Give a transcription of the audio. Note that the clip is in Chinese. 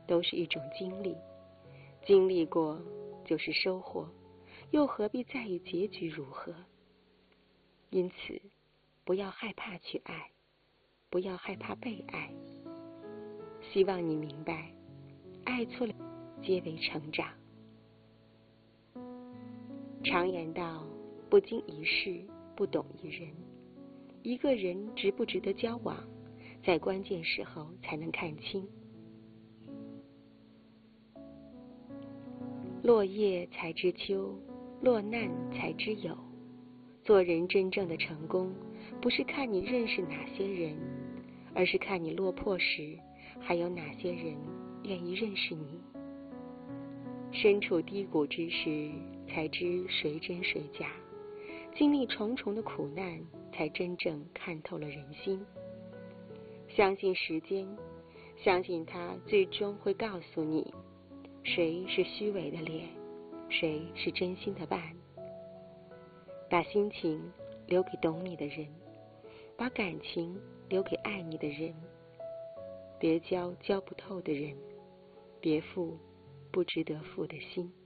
都是一种经历，经历过就是收获，又何必在意结局如何？因此，不要害怕去爱，不要害怕被爱。希望你明白，爱错了，皆为成长。常言道，不经一事，不懂一人。一个人值不值得交往，在关键时候才能看清。落叶才知秋，落难才知有。做人真正的成功，不是看你认识哪些人，而是看你落魄时，还有哪些人愿意认识你。身处低谷之时，才知谁真谁假；经历重重的苦难，才真正看透了人心。相信时间，相信它最终会告诉你，谁是虚伪的脸，谁是真心的伴。把心情留给懂你的人，把感情留给爱你的人。别交不透的人，别负不值得负的心。